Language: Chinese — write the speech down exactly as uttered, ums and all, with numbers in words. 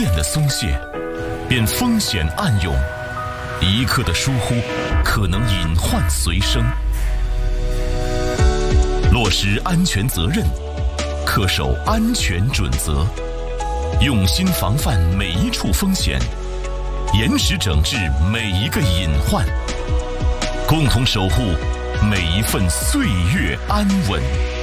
便的松懈，便风险暗涌，一刻的疏忽可能隐患随身。落实安全责任，恪守安全准则，用心防范每一处风险，严实整治每一个隐患，共同守护每一份岁月安稳。